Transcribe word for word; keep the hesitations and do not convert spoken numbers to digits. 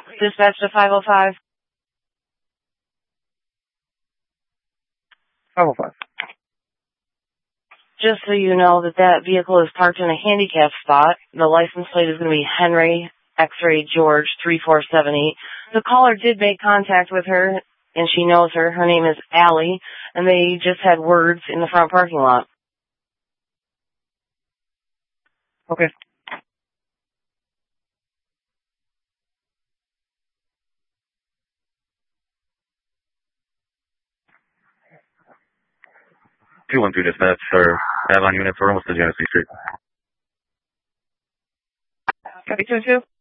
Dispatch to five oh five. five oh five. Just so you know that that vehicle is parked in a handicap spot. The license plate is going to be Henry X-Ray George three four seven eight. The caller did make contact with her, and she knows her. Her name is Allie, and they just had words in the front parking lot. Okay. two one two dispatch, or Avalon unit for almost to Genesee Street. Copy two two.